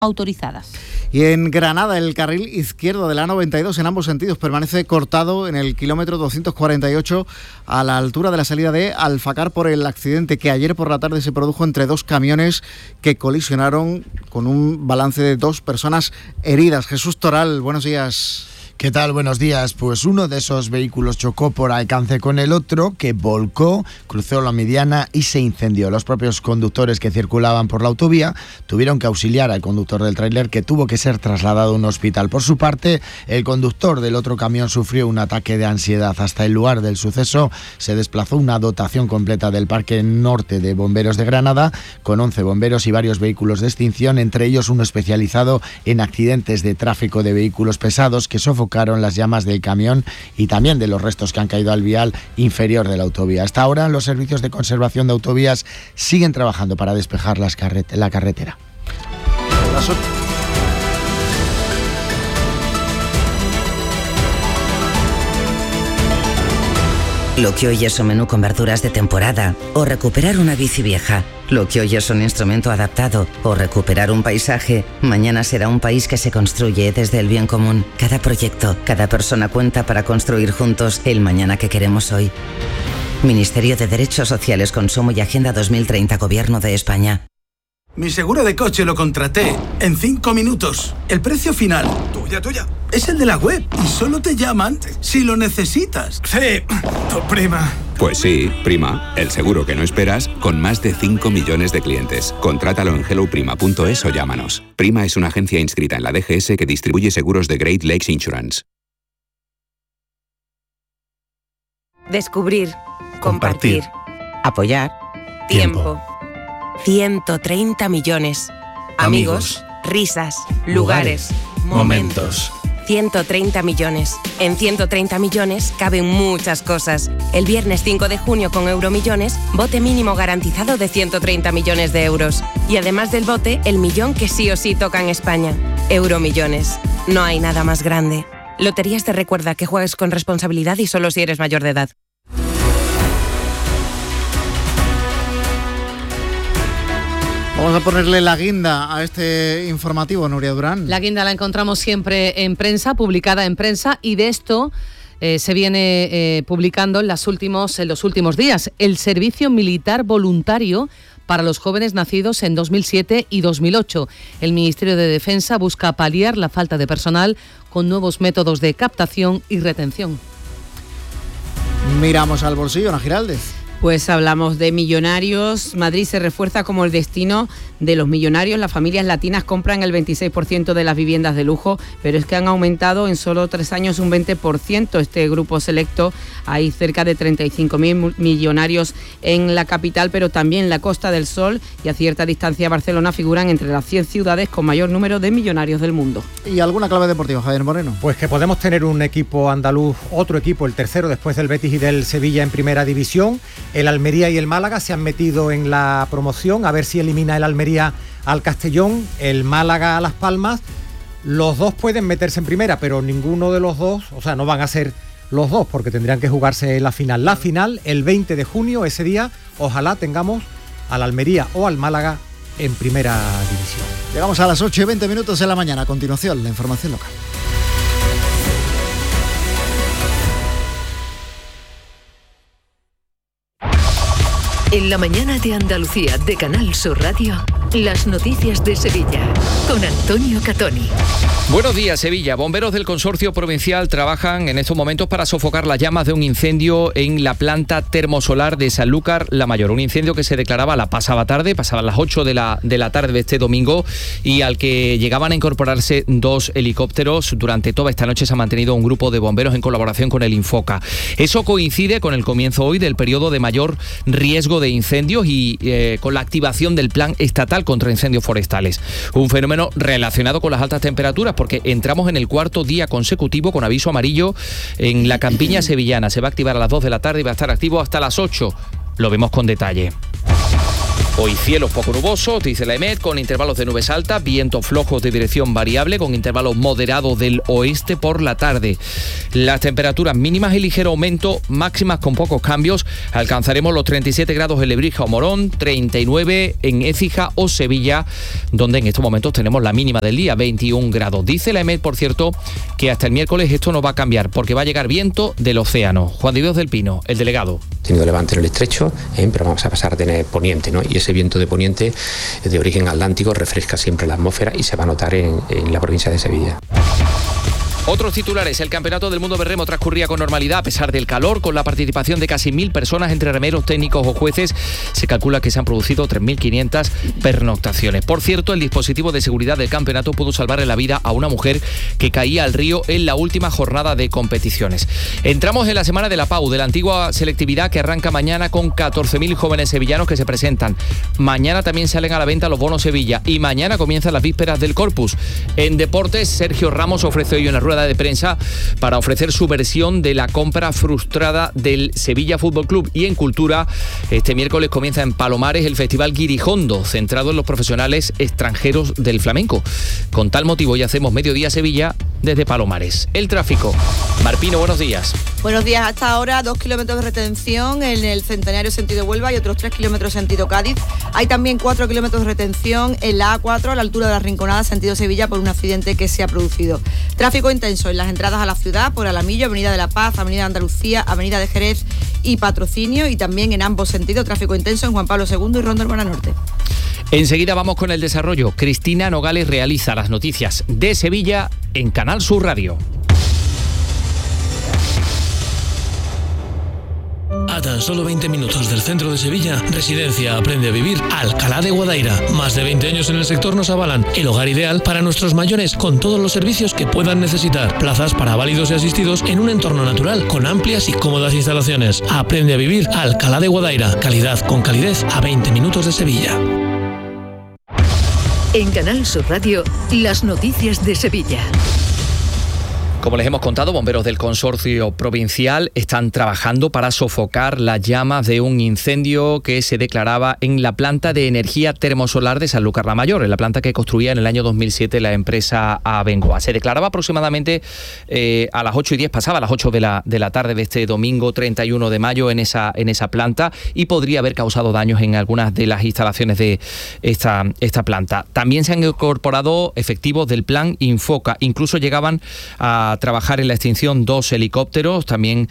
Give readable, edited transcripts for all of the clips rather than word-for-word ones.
autorizadas. Y en Granada, el carril izquierdo de la A92 en ambos sentidos permanece cortado en el kilómetro 248 a la altura de la salida de Alfacar por el accidente que ayer por la tarde se produjo entre dos camiones que colisionaron con un balance de 2 personas heridas. Jesús Toral, buenos días. ¿Qué tal? Buenos días. Pues uno de esos vehículos chocó por alcance con el otro, que volcó, cruzó la mediana y se incendió. Los propios conductores que circulaban por la autovía tuvieron que auxiliar al conductor del tráiler, que tuvo que ser trasladado a un hospital. Por su parte, el conductor del otro camión sufrió un ataque de ansiedad. Hasta el lugar del suceso se desplazó una dotación completa del Parque Norte de Bomberos de Granada, con 11 bomberos y varios vehículos de extinción, entre ellos uno especializado en accidentes de tráfico de vehículos pesados, que sofocaron las llamas del camión y también de los restos que han caído al vial inferior de la autovía. Hasta ahora, los servicios de conservación de autovías siguen trabajando para despejar la carretera. Lo que hoy es un menú con verduras de temporada o recuperar una bici vieja. Lo que hoy es un instrumento adaptado o recuperar un paisaje, mañana será un país que se construye desde el bien común. Cada proyecto, cada persona cuenta para construir juntos el mañana que queremos hoy. Ministerio de Derechos Sociales, Consumo y Agenda 2030, Gobierno de España. Mi seguro de coche lo contraté en 5 minutos. El precio final, tuya, es el de la web y solo te llaman si lo necesitas. Sí, tu prima. Pues sí, Prima, el seguro que no esperas con más de 5 millones de clientes. Contrátalo en helloprima.es o llámanos. Prima es una agencia inscrita en la DGS que distribuye seguros de Great Lakes Insurance. Descubrir, compartir, apoyar, tiempo. 130 millones. Amigos, risas, lugares, momentos. 130 millones. En 130 millones caben muchas cosas. El viernes 5 de junio con Euromillones, bote mínimo garantizado de 130 millones de euros. Y además del bote, el millón que sí o sí toca en España. Euromillones. No hay nada más grande. Loterías te recuerda que juegues con responsabilidad y solo si eres mayor de edad. Vamos a ponerle la guinda a este informativo, Nuria Durán. La guinda la encontramos siempre en prensa, publicada en prensa, y de esto se viene publicando en los últimos días. El servicio militar voluntario para los jóvenes nacidos en 2007 y 2008. El Ministerio de Defensa busca paliar la falta de personal con nuevos métodos de captación y retención. Miramos al bolsillo, Ana Giraldez. Pues hablamos de millonarios. Madrid se refuerza como el destino de los millonarios. Las familias latinas compran el 26% de las viviendas de lujo, pero es que han aumentado en solo 3 años un 20%. Este grupo selecto, hay cerca de 35.000 millonarios en la capital, pero también la Costa del Sol y a cierta distancia Barcelona figuran entre las 100 ciudades con mayor número de millonarios del mundo. ¿Y alguna clave deportiva, Javier Moreno? Pues que podemos tener un equipo andaluz, otro equipo, el tercero después del Betis y del Sevilla en primera división. El Almería y el Málaga se han metido en la promoción, a ver si elimina el Almería al Castellón, el Málaga a Las Palmas. Los dos pueden meterse en primera, pero ninguno de los dos, o sea, no van a ser los dos, porque tendrían que jugarse la final. La final, el 20 de junio, ese día, ojalá tengamos al Almería o al Málaga en primera división. Llegamos a las 8:20 de la mañana. A continuación, la información local. En la mañana de Andalucía de Canal Sur Radio, las noticias de Sevilla, con Antonio Catoni. Buenos días, Sevilla. Bomberos del Consorcio Provincial trabajan en estos momentos para sofocar las llamas de un incendio en la planta termosolar de Sanlúcar la Mayor. Un incendio que se declaraba la pasada tarde, pasaban las 8 de la tarde de este domingo, y al que llegaban a incorporarse 2 helicópteros. Durante toda esta noche se ha mantenido un grupo de bomberos en colaboración con el Infoca. Eso coincide con el comienzo hoy del periodo de mayor riesgo de incendios y con la activación del Plan Estatal contra Incendios Forestales. Un fenómeno relacionado con las altas temperaturas, porque entramos en el 4º día consecutivo con aviso amarillo en la campiña sevillana. Se va a activar a las 2 de la tarde y va a estar activo hasta las 8. Lo vemos con detalle. Hoy cielos poco nubosos, dice la EMET, con intervalos de nubes altas, vientos flojos de dirección variable, con intervalos moderados del oeste por la tarde. Las temperaturas mínimas en ligero aumento, máximas con pocos cambios. Alcanzaremos los 37 grados en Lebrija o Morón, 39 en Écija o Sevilla, donde en estos momentos tenemos la mínima del día, 21 grados. Dice la EMET, por cierto, que hasta el miércoles esto no va a cambiar, porque va a llegar viento del océano. Juan de Dios del Pino, el delegado. Tenido levante en el estrecho, pero vamos a pasar a tener poniente, ¿no? Y ese viento de poniente de origen atlántico refresca siempre la atmósfera y se va a notar en la provincia de Sevilla. Otros titulares. El Campeonato del Mundo de Remo transcurría con normalidad a pesar del calor, con la participación de casi 1.000 personas entre remeros, técnicos o jueces. Se calcula que se han producido 3.500 pernoctaciones. Por cierto, el dispositivo de seguridad del campeonato pudo salvarle la vida a una mujer que caía al río en la última jornada de competiciones. Entramos en la semana de la PAU, de la antigua selectividad, que arranca mañana con 14.000 jóvenes sevillanos que se presentan. Mañana también salen a la venta los bonos Sevilla y mañana comienzan las vísperas del Corpus. En deportes, Sergio Ramos ofrece hoy una rueda de prensa para ofrecer su versión de la compra frustrada del Sevilla Fútbol Club. Y en cultura, este miércoles comienza en Palomares el Festival Guirijondo, centrado en los profesionales extranjeros del flamenco. Con tal motivo hoy hacemos Mediodía Sevilla desde Palomares. El tráfico. Marpino, buenos días. Buenos días. Hasta ahora 2 kilómetros de retención en el Centenario sentido Huelva y otros 3 kilómetros sentido Cádiz. Hay también 4 kilómetros de retención en la A4 a la altura de la Rinconada sentido Sevilla por un accidente que se ha producido. Tráfico intenso en las entradas a la ciudad por Alamillo, Avenida de la Paz, Avenida de Andalucía, Avenida de Jerez y Patrocinio, y también en ambos sentidos tráfico intenso en Juan Pablo II y Ronda Urbana Norte. Enseguida vamos con el desarrollo. Cristina Nogales realiza las noticias de Sevilla en Canal Sur Radio. A tan solo 20 minutos del centro de Sevilla, Residencia Aprende a Vivir Alcalá de Guadaira. Más de 20 años en el sector nos avalan el hogar ideal para nuestros mayores, con todos los servicios que puedan necesitar. Plazas para válidos y asistidos en un entorno natural, con amplias y cómodas instalaciones. Aprende a Vivir Alcalá de Guadaira. Calidad con calidez a 20 minutos de Sevilla. En Canal Sur Radio, las noticias de Sevilla. Como les hemos contado, bomberos del Consorcio Provincial están trabajando para sofocar las llamas de un incendio que se declaraba en la planta de energía termosolar de Sanlúcar la Mayor, en la planta que construía en el año 2007 la empresa Abengoa. Se declaraba aproximadamente a las 8:10, pasaba a las 8 de la tarde de este domingo 31 de mayo en esa planta, y podría haber causado daños en algunas de las instalaciones de esta planta. También se han incorporado efectivos del plan Infoca, incluso llegaban a trabajar en la extinción 2 helicópteros. También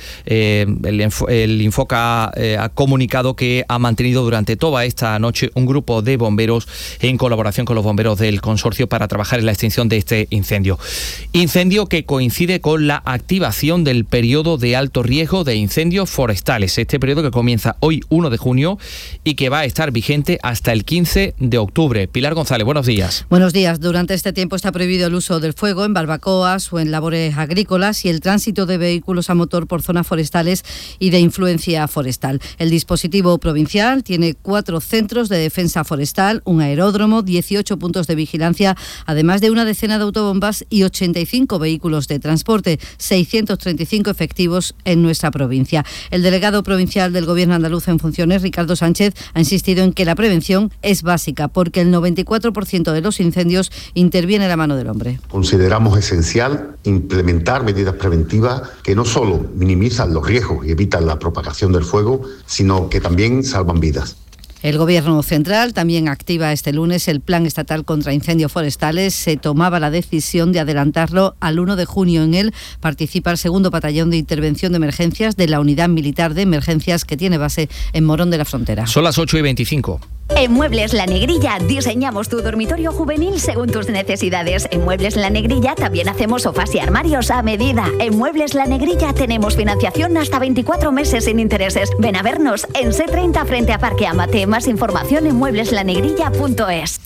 el Infoca ha comunicado que ha mantenido durante toda esta noche un grupo de bomberos en colaboración con los bomberos del consorcio para trabajar en la extinción de este incendio. Incendio que coincide con la activación del periodo de alto riesgo de incendios forestales. Este periodo que comienza hoy 1 de junio y que va a estar vigente hasta el 15 de octubre. Pilar González, buenos días. Buenos días. Durante este tiempo está prohibido el uso del fuego en barbacoas o en labores agrícolas y el tránsito de vehículos a motor por zonas forestales y de influencia forestal. El dispositivo provincial tiene 4 centros de defensa forestal, un aeródromo, 18 puntos de vigilancia, además de una decena de autobombas y 85 vehículos de transporte, 635 efectivos en nuestra provincia. El delegado provincial del Gobierno andaluz en funciones, Ricardo Sánchez, ha insistido en que la prevención es básica porque el 94% de los incendios interviene la mano del hombre. Consideramos esencial implementar medidas preventivas que no solo minimizan los riesgos y evitan la propagación del fuego, sino que también salvan vidas. El Gobierno central también activa este lunes el Plan Estatal contra Incendios Forestales. Se tomaba la decisión de adelantarlo al 1 de junio. En él participa el 2º Batallón de Intervención de Emergencias de la Unidad Militar de Emergencias, que tiene base en Morón de la Frontera. Son las 8:25. En Muebles La Negrilla diseñamos tu dormitorio juvenil según tus necesidades. En Muebles La Negrilla también hacemos sofás y armarios a medida. En Muebles La Negrilla tenemos financiación hasta 24 meses sin intereses. Ven a vernos en C30 frente a Parque Amate. Más información en muebleslanegrilla.es.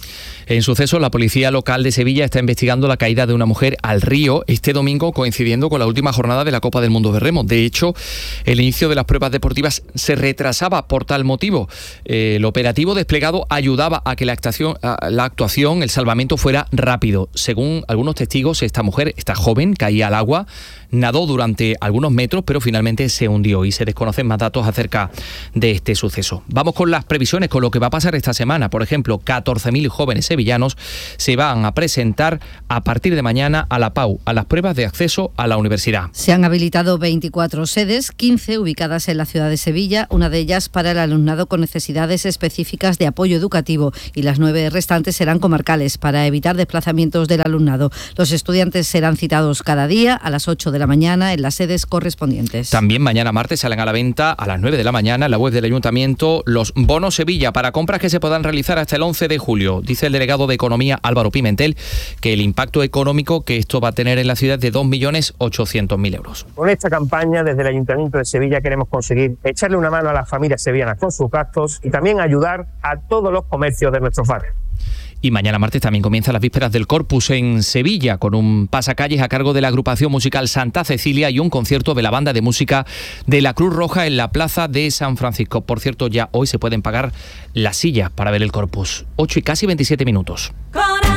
En suceso, la policía local de Sevilla está investigando la caída de una mujer al río este domingo, coincidiendo con la última jornada de la Copa del Mundo de Remo. De hecho, el inicio de las pruebas deportivas se retrasaba por tal motivo. El operativo desplegado ayudaba a que la actuación, el salvamento fuera rápido. Según algunos testigos, esta mujer, esta joven, caía al agua, nadó durante algunos metros, pero finalmente se hundió y se desconocen más datos acerca de este suceso. Vamos con las previsiones, con lo que va a pasar esta semana. Por ejemplo, 14.000 jóvenes sevillanos se van a presentar a partir de mañana a la PAU, a las pruebas de acceso a la universidad. Se han habilitado 24 sedes, 15 ubicadas en la ciudad de Sevilla, una de ellas para el alumnado con necesidades específicas de apoyo educativo, y las 9 restantes serán comarcales para evitar desplazamientos del alumnado. Los estudiantes serán citados cada día a las 8 de la mañana en las sedes correspondientes. También mañana martes salen a la venta a las 9 de la mañana en la web del Ayuntamiento los bonos Sevilla para compras que se podrán realizar hasta el 11 de julio. Dice el delegado de Economía, Álvaro Pimentel, que el impacto económico que esto va a tener en la ciudad es de 2.800.000 euros. Con esta campaña, desde el Ayuntamiento de Sevilla queremos conseguir echarle una mano a las familias sevillanas con sus gastos y también ayudar a todos los comercios de nuestros barrios. Y mañana martes también comienzan las vísperas del Corpus en Sevilla, con un pasacalles a cargo de la agrupación musical Santa Cecilia y un concierto de la banda de música de la Cruz Roja en la plaza de San Francisco. Por cierto, ya hoy se pueden pagar las sillas para ver el Corpus. 8 y casi 27 minutos.